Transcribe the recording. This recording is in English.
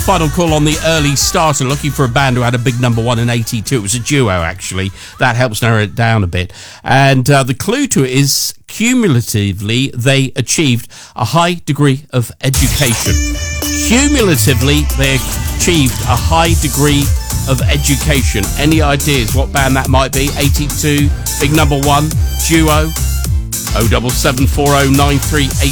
final call on the early starter, looking for a band who had a big number one in 82. It was a duo, actually. That helps narrow it down a bit. And the clue to it is, cumulatively, they achieved a high degree of education. Cumulatively, they achieved a high degree of education. Any ideas what band that might be? 82, big number one, duo, 0774093